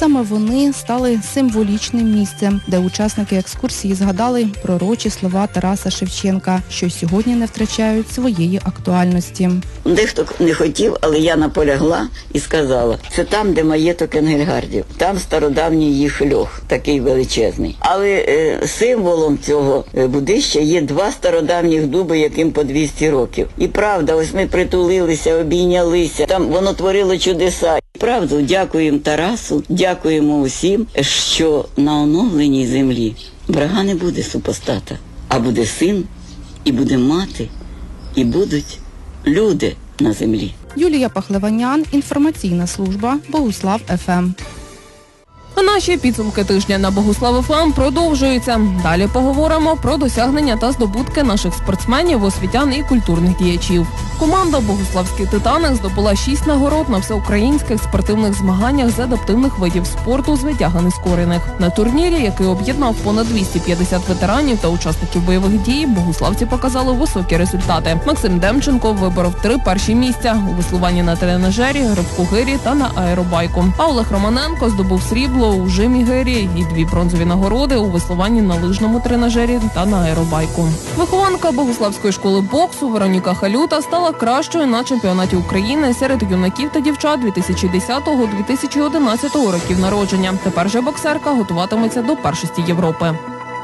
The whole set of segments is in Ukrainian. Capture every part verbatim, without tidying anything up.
Саме вони стали символічним місцем, де учасники екскурсії згадали пророчі слова Тараса Шевченка, що сьогодні не втрачають своєї актуальності. Дехто не хотів, але я наполягла і сказала, це там, де маєток Енгельгардів, там стародавній їх льох, такий величезний. Але е, символом цього будища є два стародавніх дуби, яким по двісті років. І правда, ось ми притулилися, обійнялися, там воно творило чудеса. Правду, дякуємо Тарасу, дякуємо усім, що на оновленій землі врага не буде супостата, а буде син, і буде мати, і будуть люди на землі. Юлія Пахлеванян, інформаційна служба Богуслав еф ем. Наші підсумки тижня на Богуслав еф ем продовжуються. Далі поговоримо про досягнення та здобутки наших спортсменів, освітян і культурних діячів. Команда «Богуславські титани» здобула шість нагород на всеукраїнських спортивних змаганнях з адаптивних видів спорту з витяга нескорених. На турнірі, який об'єднав понад двісті п'ятдесят ветеранів та учасників бойових дій, богуславці показали високі результати. Максим Демченко виборов три перші місця у веслуванні на тренажері, гривку-гирі та на аеробайку. А Олег Романенко здобув срібло у жимі гирі і дві бронзові нагороди у веслуванні на лижному тренажері та на аеробайку. Вихованка Богуславської школи боксу Вероніка Халюта стала кращою на чемпіонаті України серед юнаків та дівчат дві тисячі десятого - дві тисячі одинадцятого років народження. Тепер же боксерка готуватиметься до першості Європи.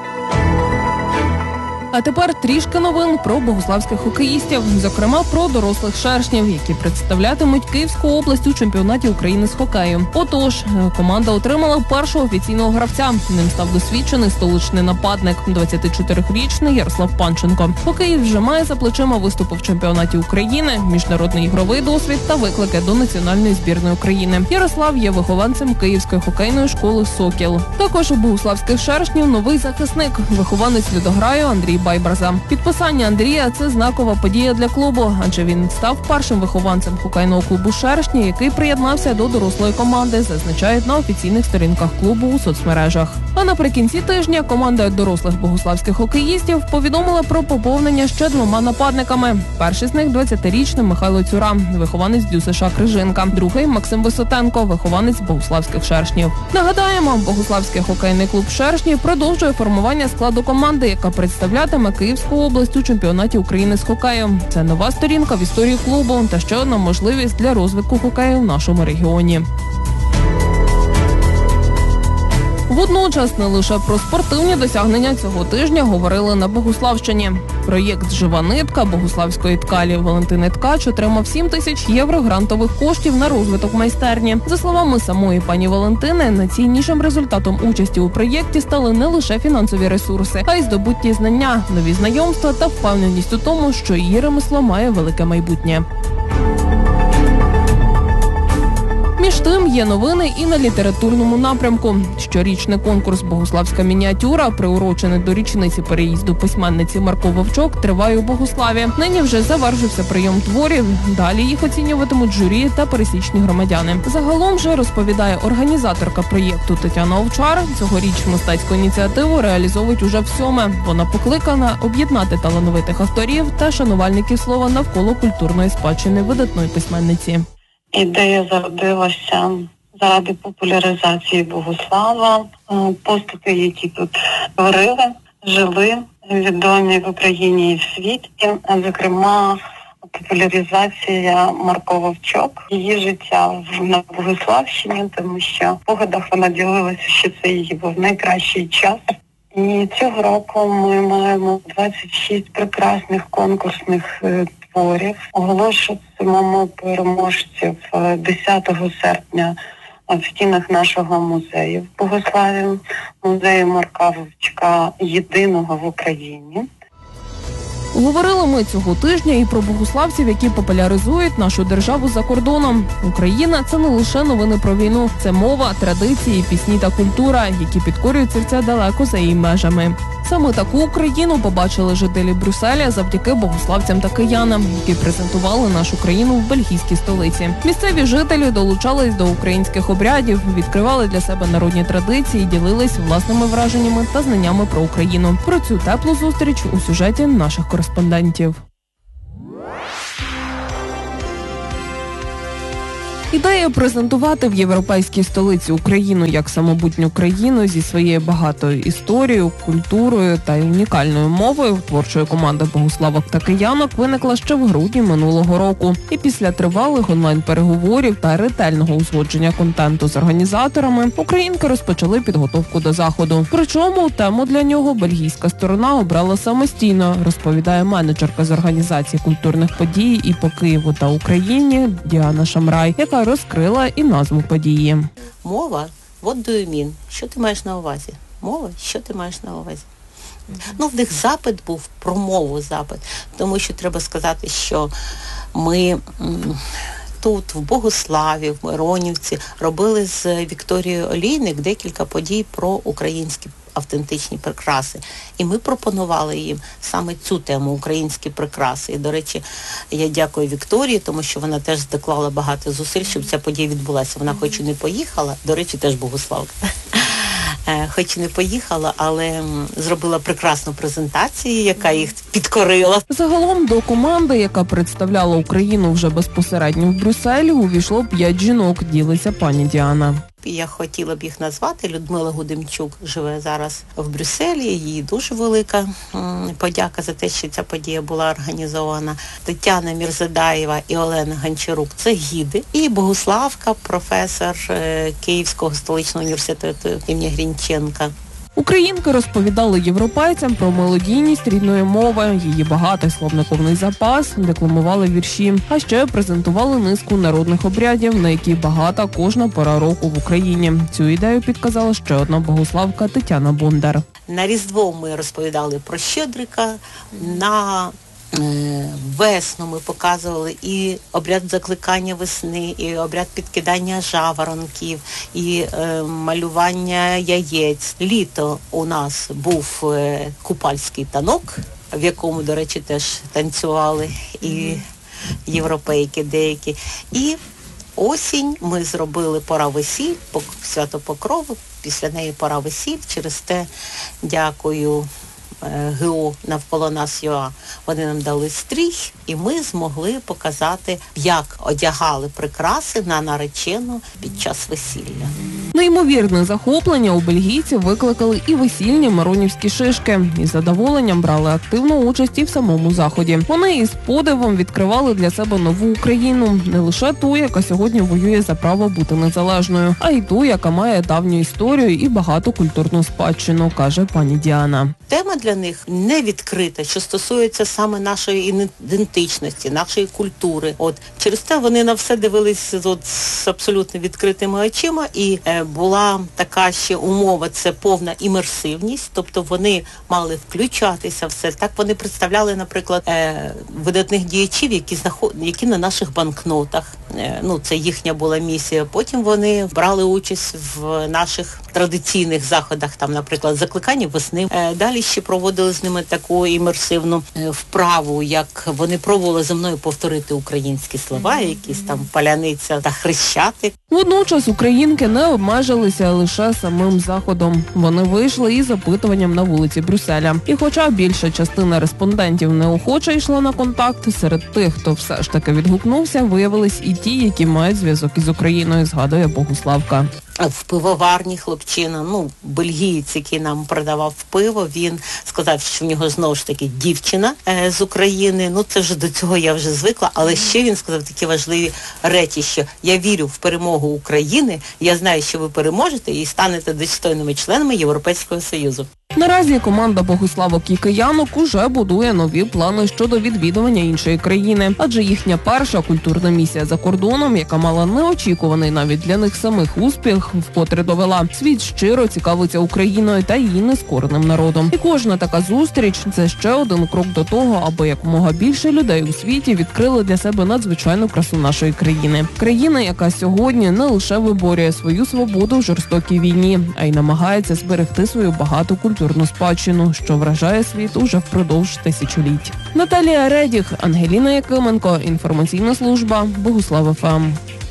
А тепер трішки новин про богуславських хокеїстів, зокрема про дорослих шершнів, які представлятимуть Київську область у чемпіонаті України з хокею. Отож, команда отримала першого офіційного гравця. Ним став досвідчений столичний нападник, двадцятичотирирічний Ярослав Панченко. Хокеїст вже має за плечима виступи в чемпіонаті України, міжнародний ігровий досвід та виклики до національної збірної України. Ярослав є вихованцем Київської хокейної школи «Сокіл». Також у богуславських шершнів новий захисник, вихованець Льодограю Андрій Байбарза. Підписання Андрія – це знакова подія для клубу, адже він став першим вихованцем хокейного клубу «Шершні», який приєднався до дорослої команди, зазначають на офіційних сторінках клубу у соцмережах. А наприкінці тижня команда дорослих богуславських хокеїстів повідомила про поповнення ще двома нападниками. Перший з них – двадцятирічний Михайло Цюра, вихованець ДЮСШ Крижинка. Другий – Максим Висотенко, вихованець богуславських шершнів. Нагадаємо, богуславський хокейний клуб «Шершні» продовжує формування складу команди, яка представлятиме Київську область у чемпіонаті України з хокею. Це нова сторінка в історії клубу та ще одна можливість для розвитку хокею в нашому регіоні. Водночас не лише про спортивні досягнення цього тижня говорили на Богуславщині. Проєкт «Жива нитка» богуславської ткалі Валентини Ткач отримав сім тисяч євро грантових коштів на розвиток майстерні. За словами самої пані Валентини, найціннішим результатом участі у проєкті стали не лише фінансові ресурси, а й здобутті знання, нові знайомства та впевненість у тому, що її ремесло має велике майбутнє. Між тим, є новини і на літературному напрямку. Щорічний конкурс «Богуславська мініатюра», приурочений до річниці переїзду письменниці Марко Вовчок, триває у Богуславі. Нині вже завершився прийом творів. Далі їх оцінюватимуть журі та пересічні громадяни. Загалом же, розповідає організаторка проєкту Тетяна Овчар, цьогоріч мистецьку ініціативу реалізовують уже всьоме. Вона покликана об'єднати талановитих авторів та шанувальників слова навколо культурної спадщини видатної письменниці. Ідея зародилася заради популяризації Богуслава. Поступи, які тут творили, жили, відомі в Україні і в світі. Зокрема, популяризація Марко Вовчок, її життя на Богуславщині, тому що в погадах вона ділилася, що це її був найкращий час. І цього року ми маємо двадцять шість прекрасних конкурсних творів. Оголошуватимемо переможців десятого серпня в стінах нашого музею в Богуславі, музею Марка Вовчка, єдиного в Україні. Говорили ми цього тижня і про богуславців, які популяризують нашу державу за кордоном. Україна – це не лише новини про війну. Це мова, традиції, пісні та культура, які підкорюють серця далеко за її межами. Саме таку Україну побачили жителі Брюсселя завдяки богуславцям та киянам, які презентували нашу країну в бельгійській столиці. Місцеві жителі долучались до українських обрядів, відкривали для себе народні традиції, ділились власними враженнями та знаннями про Україну. Про цю теплу зустріч у сюжеті наших кореспондентів. Ідея презентувати в європейській столиці Україну як самобутню країну зі своєю багатою історією, культурою та унікальною мовою творчої команди богуславок та киянок виникла ще в грудні минулого року. І після тривалих онлайн-переговорів та ретельного узгодження контенту з організаторами українки розпочали підготовку до заходу. Причому тему для нього бельгійська сторона обрала самостійно, розповідає менеджерка з організації культурних подій і по Києву та Україні Діана Шамрай, яка розкрила і назву події. Мова, what do you mean? Що ти маєш на увазі? Мова, що ти маєш на увазі? Ну, в них запит був, про мову запит. Тому що треба сказати, що ми м, тут, в Богуславі, в Миронівці, робили з Вікторією Олійник декілька подій про українські автентичні прикраси. І ми пропонували їм саме цю тему, українські прикраси. І, до речі, я дякую Вікторії, тому що вона теж доклала багато зусиль, щоб ця подія відбулася. Вона хоч і не поїхала, до речі, теж богуславка. Хоч і не поїхала, але зробила прекрасну презентацію, яка їх підкорила. Загалом до команди, яка представляла Україну вже безпосередньо в Брюсселі, увійшло п'ять жінок, ділиться пані Діана. Я хотіла б їх назвати. Людмила Гудимчук живе зараз в Брюсселі. Їй дуже велика подяка за те, що ця подія була організована. Тетяна Мірзадаєва і Олена Гончарук – це гіди. І Богуславка, професор Київського столичного університету імені Грінченка. Українки розповідали європейцям про мелодійність рідної мови, її багатий словниковний запас, декламували вірші, а ще презентували низку народних обрядів, на які багата кожна пора року в Україні. Цю ідею підказала ще одна богуславка Тетяна Бондар. На Різдво ми розповідали про Щедрика, на весну ми показували і обряд закликання весни, і обряд підкидання жаворонків, і е, малювання яєць. Літо у нас був е, купальський танок, в якому, до речі, теж танцювали і європейки деякі. І осінь ми зробили пора весіль, свято Покрови, після неї пора весіль, через те дякую ГО навколо нас ЮА. Вони нам дали стрій, і ми змогли показати, як одягали прикраси на наречену під час весілля. Неймовірне захоплення у бельгійців викликали і весільні миронівські шишки. Із задоволенням брали активну участь і в самому заході. Вони із подивом відкривали для себе нову Україну. Не лише ту, яка сьогодні воює за право бути незалежною, а й ту, яка має давню історію і багату культурну спадщину, каже пані Діана. Тема для них не відкрита, що стосується саме нашої ідентичності, нашої культури. От через те вони на все дивились от, з абсолютно відкритими очима, і е, була така ще умова, це повна імерсивність, тобто вони мали включатися все. Так вони представляли, наприклад, е, видатних діячів, які знаход... які на наших банкнотах. Е, ну, це їхня була місія. Потім вони брали участь в наших традиційних заходах, там, наприклад, закликання весни. Е, далі ще проводили з ними таку імерсивну е, вправу, як вони пробували за мною повторити українські слова, якісь там паляниця та хрещатик. Водночас українки не обмежилися лише самим заходом. Вони вийшли із опитуванням на вулиці Брюсселя. І хоча більша частина респондентів неохоче йшла на контакт, серед тих, хто все ж таки відгукнувся, виявились і ті, які мають зв'язок із Україною, згадує Богуславка. В пивоварні хлопчина, ну, бельгієць, який нам продавав пиво, він сказав, що в нього знову ж таки дівчина е, з України. Ну, це вже до цього я вже звикла, але ще він сказав такі важливі речі, що я вірю в перемогу України, я знаю, що ви переможете і станете достойними членами Європейського Союзу. Наразі команда богуславок і киянок уже будує нові плани щодо відвідування іншої країни, адже їхня перша культурна місія за кордоном, яка мала неочікуваний навіть для них самих успіх, вкотре довела. Світ щиро цікавиться Україною та її нескореним народом. І кожна така зустріч – це ще один крок до того, аби якомога більше людей у світі відкрили для себе надзвичайну красу нашої країни. Країна, яка сьогодні не лише виборює свою свободу в жорстокій війні, а й намагається зберегти свою багату культурну спадщину, що вражає світ уже впродовж тисячоліть. Наталія Редіх, Ангеліна Якименко, інформаційна служба Богуслав еф ем.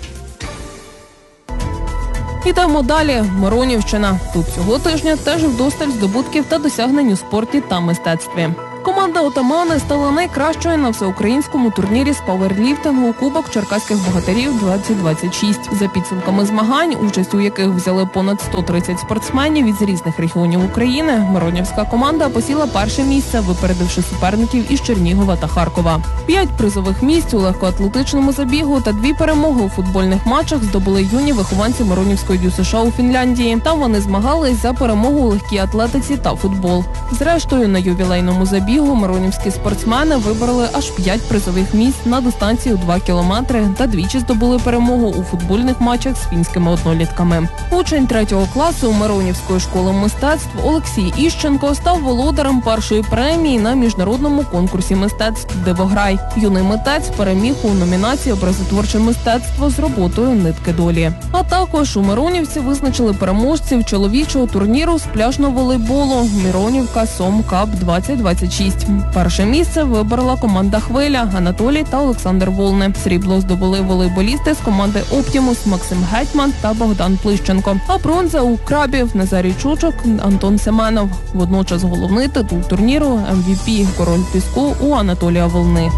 Ідемо далі. Миронівщина. Тут цього тижня теж вдосталь здобутків та досягнень у спорті та мистецтві. Команда «Отамани» стала найкращою на всеукраїнському турнірі з пауерліфтингу «Кубок черкаських богатирів двадцять двадцять шість». За підсумками змагань, участь у яких взяли понад сто тридцять спортсменів із різних регіонів України, миронівська команда посіла перше місце, випередивши суперників із Чернігова та Харкова. П'ять призових місць у легкоатлетичному забігу та дві перемоги у футбольних матчах здобули юні вихованці Миронівської ДЮСШ у Фінляндії. Там вони змагались за перемогу у легкій атлетиці та футбол. Зрештою, на ювілейному забігу миронівські спортсмени вибороли аж п'ять призових місць на дистанції у два кілометри та двічі здобули перемогу у футбольних матчах з фінськими однолітками. Учень третього класу Миронівської школи мистецтв Олексій Іщенко став володарем першої премії на міжнародному конкурсі мистецтв «Дивограй». Юний митець переміг у номінації «Образотворче мистецтво» з роботою «Нитки долі». А також у Миронівці визначили переможців чоловічого турніру з пляжного волейболу «Миронівка Сом Кап двадцять двадцять шість». Перше місце виборола команда «Хвиля» Анатолій та Олександр Волне. Срібло здобули волейболісти з команди «Оптімус» Максим Гетьман та Богдан Плищенко. А бронза у крабів Назарій Чучок, Антон Семенов. Водночас головний титул турніру ем ві пі «Король піску» у Анатолія Волни.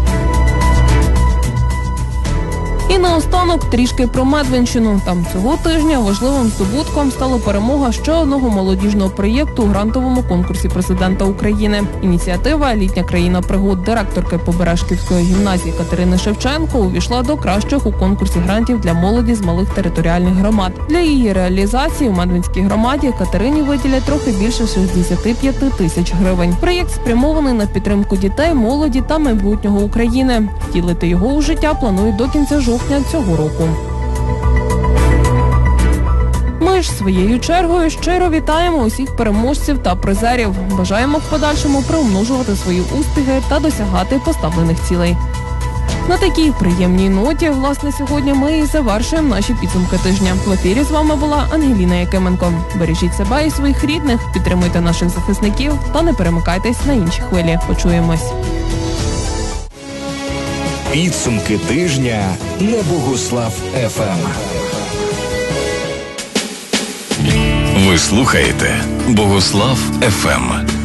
І наостанок трішки про Медвинщину. Там цього тижня важливим здобутком стала перемога ще одного молодіжного проєкту у грантовому конкурсі президента України. Ініціатива «Літня країна пригод» директорки Побережківської гімназії Катерини Шевченко увійшла до кращих у конкурсі грантів для молоді з малих територіальних громад. Для її реалізації у Медвинській громаді Катерині виділять трохи більше шістдесят п'ять тисяч гривень. Проєкт спрямований на підтримку дітей, молоді та майбутнього України. Втілити його у життя планують до кінця жовтня цього року. Ми ж своєю чергою щиро вітаємо усіх переможців та призерів. Бажаємо в подальшому приумножувати свої успіхи та досягати поставлених цілей. На такій приємній ноті, власне, сьогодні ми і завершуємо наші підсумки тижня. В ефірі з вами була Ангеліна Якименко. Бережіть себе і своїх рідних, підтримуйте наших захисників та не перемикайтесь на інші хвилі. Почуємось. Підсумки тижня на Богуслав еф ем. Ви слухаєте Богуслав еф ем.